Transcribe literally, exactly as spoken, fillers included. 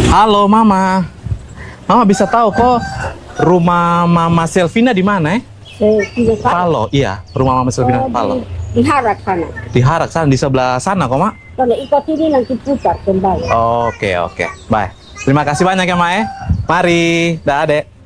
Halo Mama. Mama bisa tahu kok rumah Mama Selvina di mana eh? Eh, tidak tahu. Palo, iya. Rumah Mama Selvina Oh, Palo. di, di Harak sana. Di Harak sana, di sebelah sana kok, Mak. Kalau ikut ini nanti putar kembali. Oke, oke. Bye. Terima kasih banyak ya, Mak. Eh. Mari. Dah, Adek.